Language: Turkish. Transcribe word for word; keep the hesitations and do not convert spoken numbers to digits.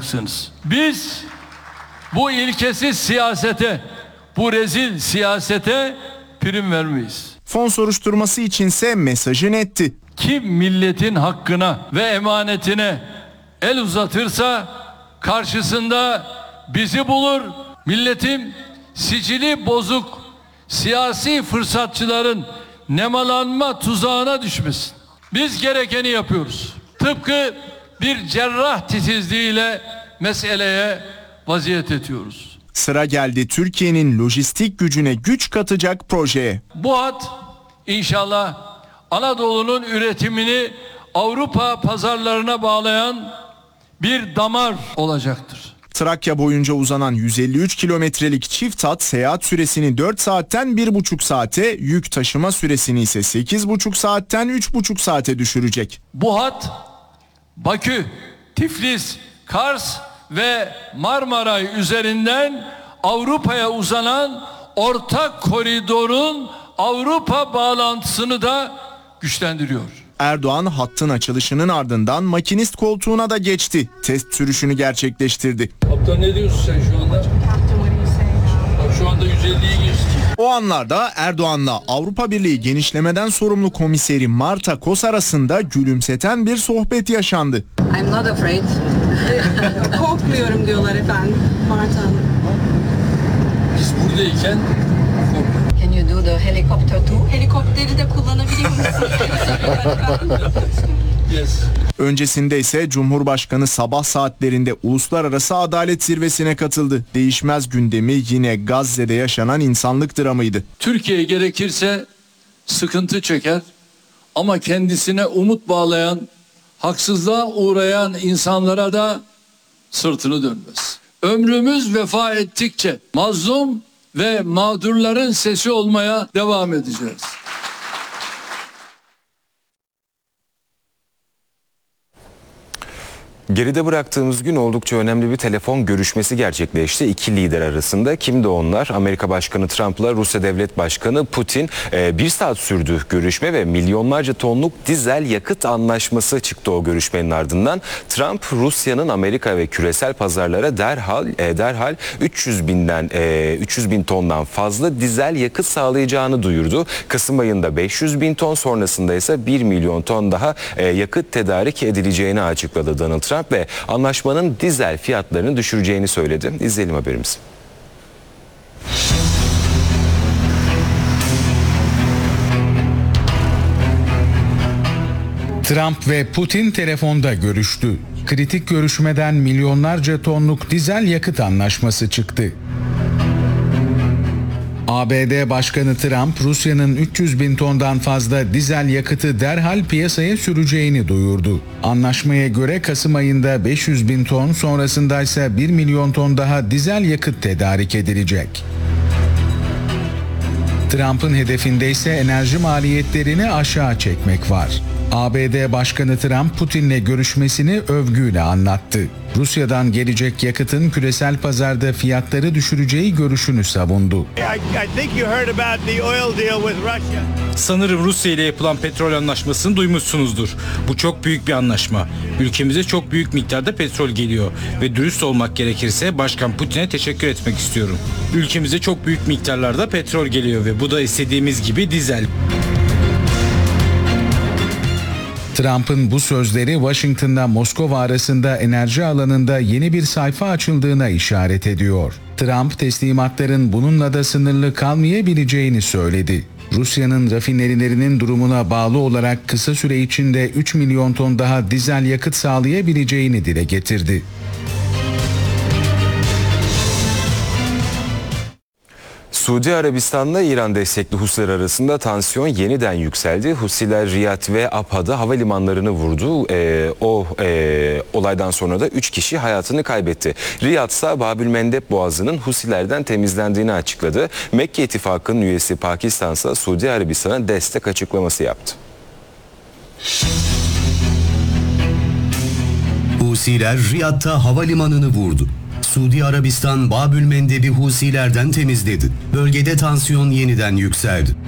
olacaksınız. Biz bu ilkesiz siyasete, bu rezil siyasete prim vermeyiz. Fon soruşturması içinse mesajı netti. Kim milletin hakkına ve emanetine el uzatırsa karşısında bizi bulur. Milletin sicili bozuk siyasi fırsatçıların nemalanma tuzağına düşmesin. Biz gerekeni yapıyoruz. Tıpkı bir cerrah titizliğiyle meseleye vaziyet ediyoruz. Sıra geldi Türkiye'nin lojistik gücüne güç katacak projeye. Bu hat inşallah Anadolu'nun üretimini Avrupa pazarlarına bağlayan bir damar olacaktır. Trakya boyunca uzanan yüz elli üç kilometrelik çift hat seyahat süresini dört saatten bir buçuk saate, yük taşıma süresini ise sekiz buçuk saatten üç buçuk saate düşürecek. Bu hat Bakü, Tiflis, Kars ve Marmaray üzerinden Avrupa'ya uzanan ortak koridorun Avrupa bağlantısını da güçlendiriyor. Erdoğan hattın açılışının ardından makinist koltuğuna da geçti. Test sürüşünü gerçekleştirdi. Kaptan ne diyorsun sen şu anda? Bak şu anda yüz elliyi geçti. O anlarda Erdoğan'la Avrupa Birliği genişlemeden sorumlu komiseri Marta Kos arasında gülümseten bir sohbet yaşandı. I'm not afraid. Korkmuyorum diyorlar efendim Marta Hanım. Biz buradayken Can you do the helicopter too? Helikopteri de kullanabiliyor musunuz? yes. Öncesinde ise Cumhurbaşkanı sabah saatlerinde Uluslararası Adalet Zirvesi'ne katıldı. Değişmez gündemi yine Gazze'de yaşanan insanlık dramıydı. Türkiye gerekirse sıkıntı çeker ama kendisine umut bağlayan, haksızlığa uğrayan insanlara da sırtını dönmez. Ömrümüz vefa ettikçe mazlum ve mağdurların sesi olmaya devam edeceğiz. Geride bıraktığımız gün oldukça önemli bir telefon görüşmesi gerçekleşti iki lider arasında. Kimdi onlar? Amerika Başkanı Trump'la Rusya Devlet Başkanı Putin. Ee, bir saat sürdü görüşme ve milyonlarca tonluk dizel yakıt anlaşması çıktı o görüşmenin ardından. Trump Rusya'nın Amerika ve küresel pazarlara derhal e, derhal üç yüz binden e, üç yüz bin tondan fazla dizel yakıt sağlayacağını duyurdu. Kasım ayında beş yüz bin ton, sonrasında ise bir milyon ton daha e, yakıt tedarik edileceğini açıkladı Donald Trump. Ve anlaşmanın dizel fiyatlarını düşüreceğini söyledi. İzleyelim haberimizi. Trump ve Putin telefonda görüştü. Kritik görüşmeden milyonlarca tonluk dizel yakıt anlaşması çıktı. A B D Başkanı Trump, Rusya'nın üç yüz bin tondan fazla dizel yakıtı derhal piyasaya süreceğini duyurdu. Anlaşmaya göre Kasım ayında beş yüz bin ton, sonrasında ise bir milyon ton daha dizel yakıt tedarik edilecek. Trump'ın hedefinde ise enerji maliyetlerini aşağı çekmek var. A B D Başkanı Trump, Putin'le görüşmesini övgüyle anlattı. Rusya'dan gelecek yakıtın küresel pazarda fiyatları düşüreceği görüşünü savundu. Sanırım Rusya ile yapılan petrol anlaşmasını duymuşsunuzdur. Bu çok büyük bir anlaşma. Ülkemize çok büyük miktarda petrol geliyor ve dürüst olmak gerekirse Başkan Putin'e teşekkür etmek istiyorum. Ülkemize çok büyük miktarlarda petrol geliyor ve bu da istediğimiz gibi dizel. Trump'ın bu sözleri Washington'la Moskova arasında enerji alanında yeni bir sayfa açıldığına işaret ediyor. Trump, teslimatların bununla da sınırlı kalmayabileceğini söyledi. Rusya'nın rafinerilerinin durumuna bağlı olarak kısa süre içinde üç milyon ton daha dizel yakıt sağlayabileceğini dile getirdi. Suudi Arabistan'la İran destekli Husiler arasında tansiyon yeniden yükseldi. Husiler Riyad ve Abha'da havalimanlarını vurdu. Ee, o e, olaydan sonra da üç kişi hayatını kaybetti. Riyad ise Babülmendeb Boğazı'nın Husilerden temizlendiğini açıkladı. Mekke İttifakı'nın üyesi Pakistan ise Suudi Arabistan'a destek açıklaması yaptı. Husiler Riyad'da havalimanını vurdu. Suudi Arabistan Babülmendeb'i Husilerden temizledi. Bölgede tansiyon yeniden yükseldi.